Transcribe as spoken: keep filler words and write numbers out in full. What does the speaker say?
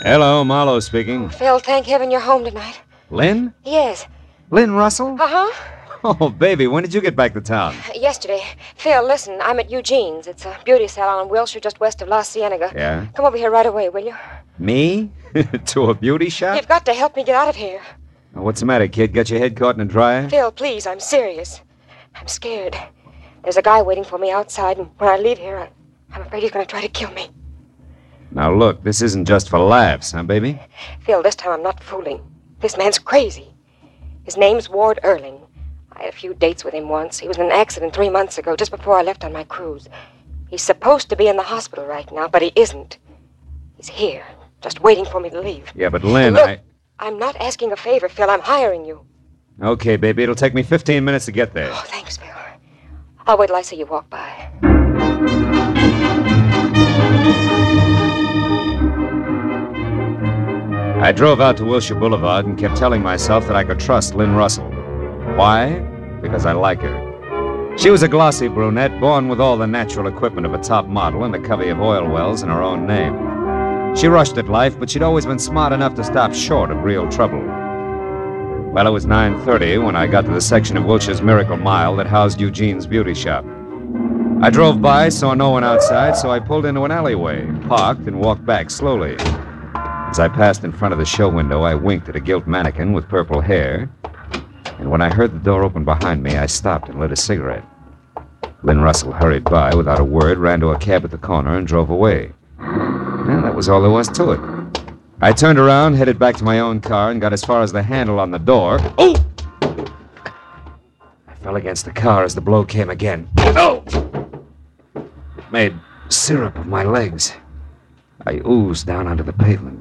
Hello, Marlowe speaking. Phil, thank heaven you're home tonight. Lynn? Yes. Lynn Russell? Uh-huh. Oh, baby, when did you get back to town? Yesterday. Phil, listen, I'm at Eugene's. It's a beauty salon in Wilshire just west of La Cienega. Yeah? Come over here right away, will you? Me? To a beauty shop? You've got to help me get out of here. What's the matter, kid? Got your head caught in a dryer? Phil, please, I'm serious. I'm scared. There's a guy waiting for me outside, and when I leave here, I, I'm afraid he's going to try to kill me. Now, look, this isn't just for laughs, huh, baby? Phil, this time I'm not fooling. This man's crazy. His name's Ward Erling. I had a few dates with him once. He was in an accident three months ago, just before I left on my cruise. He's supposed to be in the hospital right now, but he isn't. He's here, just waiting for me to leave. Yeah, but Lynn, Look, I... I'm not asking a favor, Phil. I'm hiring you. Okay, baby, it'll take me fifteen minutes to get there. Oh, thanks, Phil. I'll wait till I see you walk by. I drove out to Wilshire Boulevard and kept telling myself that I could trust Lynn Russell. Why? Because I like her. She was a glossy brunette, born with all the natural equipment of a top model and a covey of oil wells in her own name. She rushed at life, but she'd always been smart enough to stop short of real trouble. Well, it was nine thirty when I got to the section of Wilshire's Miracle Mile that housed Eugene's beauty shop. I drove by, saw no one outside, so I pulled into an alleyway, parked, and walked back slowly. As I passed in front of the show window, I winked at a gilt mannequin with purple hair, and when I heard the door open behind me, I stopped and lit a cigarette. Lynn Russell hurried by without a word, ran to a cab at the corner, and drove away. And that was all there was to it. I turned around, headed back to my own car, and got as far as the handle on the door. Oh! I fell against the car as the blow came again. Oh! It made syrup of my legs. I oozed down onto the pavement.